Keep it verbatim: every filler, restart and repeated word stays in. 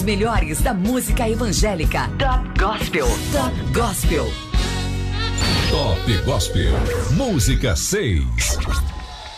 melhores da música evangélica. Top Gospel. Top Gospel. Top Gospel. Música seis.